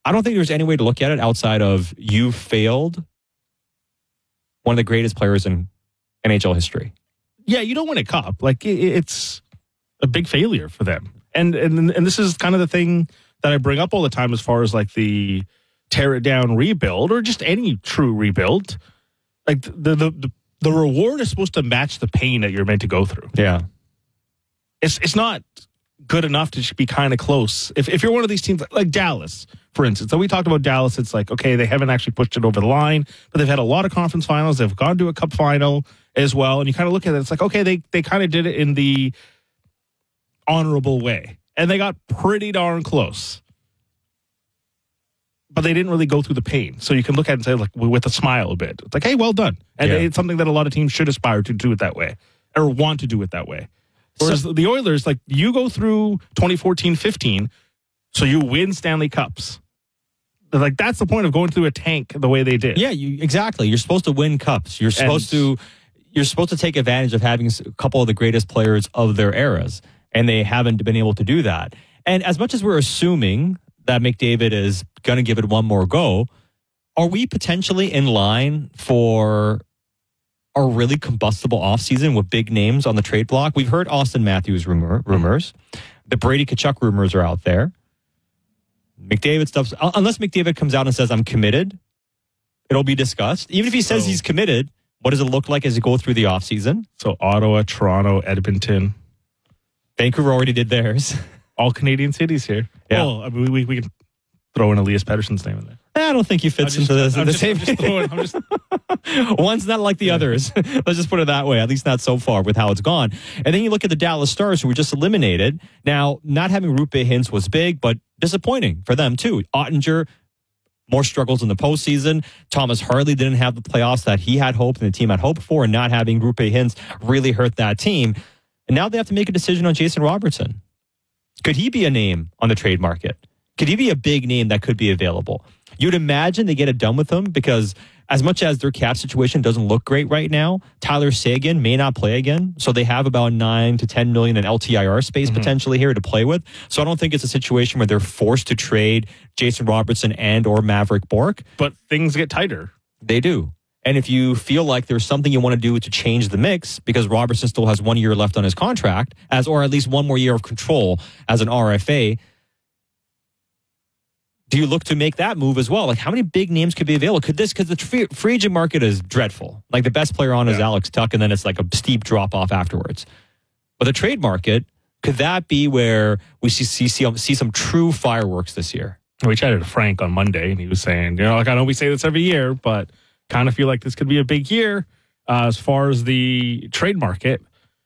I don't think there's any way to look at it outside of you failed one of the greatest players in NHL history. Yeah, you don't win a cup. Like, it's a big failure for them. And this is kind of the thing that I bring up all the time as far as like the tear it down rebuild or just any true rebuild. Like the reward is supposed to match the pain that you're meant to go through. Yeah. It's not good enough to just be kind of close. If you're one of these teams like Dallas, for instance. So we talked about Dallas. It's like, okay, they haven't actually pushed it over the line, but they've had a lot of conference finals. They've gone to a cup final as well. And you kind of look at it, it's like, okay, they kind of did it in the honorable way. And they got pretty darn close. But they didn't really go through the pain. So you can look at it and say, like, with a smile a bit. It's like, hey, well done. And it's something that a lot of teams should aspire to do it that way or want to do it that way. Whereas the Oilers, like, you go through 2014-15, so you win Stanley Cups. Like, that's the point of going through a tank the way they did. Yeah, exactly. You're supposed to win cups. You're supposed to take advantage of having a couple of the greatest players of their eras, and they haven't been able to do that. And as much as we're assuming that McDavid is going to give it one more go, are we potentially in line for a really combustible offseason with big names on the trade block? We've heard Austin Matthews rumors. The Brady Tkachuk rumors are out there. McDavid stuff, unless McDavid comes out and says, I'm committed, it'll be discussed. Even if he says he's committed, what does it look like as you go through the offseason? So Ottawa, Toronto, Edmonton. Vancouver already did theirs. All Canadian cities here. Yeah. Well, I mean, we can throw in Elias Pettersson's name in there. I don't think he fits into this. One's not like the others. Let's just put it that way, at least not so far with how it's gone. And then you look at the Dallas Stars, who were just eliminated. Now, not having Rupe Hintz was big, but disappointing for them, too. Ottinger, more struggles in the postseason. Thomas Harley didn't have the playoffs that he had hoped and the team had hoped for, and not having Rupe Hintz really hurt that team. And now they have to make a decision on Jason Robertson. Could he be a name on the trade market? Could he be a big name that could be available? You'd imagine they get it done with him because as much as their cap situation doesn't look great right now, Tyler Seguin may not play again. So they have about 9 to 10 million in LTIR space potentially here to play with. So I don't think it's a situation where they're forced to trade Jason Robertson and or Maverick Bourque. But things get tighter. They do. And if you feel like there's something you want to do to change the mix, because Robertson still has 1 year left on his contract, or at least one more year of control as an RFA, do you look to make that move as well? Like, how many big names could be available? Because the free agent market is dreadful. Like, the best player on is Alex Tuch, and then it's like a steep drop off afterwards. But the trade market, could that be where we see some true fireworks this year? We chatted to Frank on Monday, and he was saying, like, I know we say this every year, but kind of feel like this could be a big year as far as the trade market.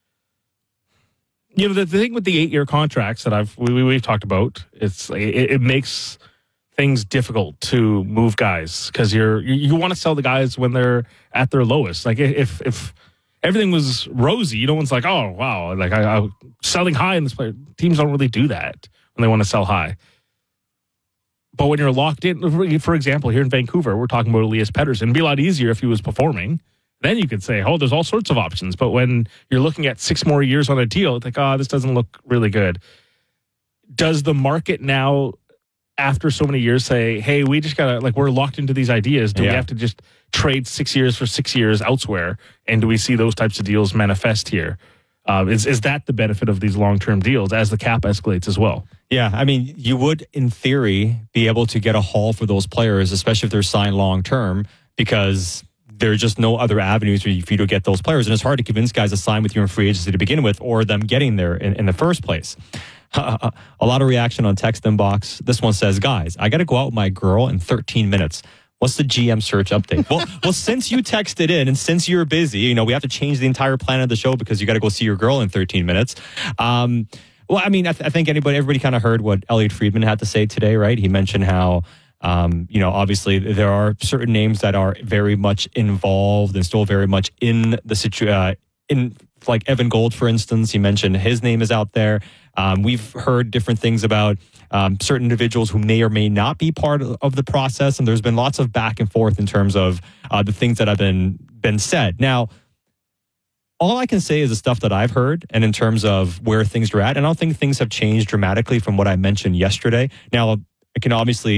The thing with the 8-year contracts that we've talked about, it makes things difficult to move guys because you want to sell the guys when they're at their lowest. Like if everything was rosy, no one's like, oh wow, like I'm selling high in this player. Teams don't really do that when they want to sell high. But when you're locked in, for example, here in Vancouver, we're talking about Elias Pettersson. It'd be a lot easier if he was performing. Then you could say, oh, there's all sorts of options. But when you're looking at 6 more years on a deal, it's like, this doesn't look really good. Does the market now, after so many years, say, hey, we just got to, we're locked into these ideas. Do we have to just trade 6 years for 6 years elsewhere? And do we see those types of deals manifest here? Is that the benefit of these long-term deals as the cap escalates as well? Yeah, I mean, you would, in theory, be able to get a haul for those players, especially if they're signed long-term, because there's just no other avenues for you to get those players. And it's hard to convince guys to sign with you in free agency to begin with, or them getting there in the first place. A lot of reaction on text inbox. This one says, guys, I got to go out with my girl in 13 minutes. What's the GM search update? Well, since you texted in and since you're busy, we have to change the entire plan of the show because you got to go see your girl in 13 minutes. Well, I mean, I think everybody kind of heard what Elliot Friedman had to say today, right? He mentioned how, obviously there are certain names that are very much involved and still very much in the situation. Like Evan Gold, for instance, he mentioned his name is out there. We've heard different things about certain individuals who may or may not be part of the process, and there's been lots of back and forth in terms of the things that have been said. Now, all I can say is the stuff that I've heard, and in terms of where things are at, and I don't think things have changed dramatically from what I mentioned yesterday. Now, I can obviously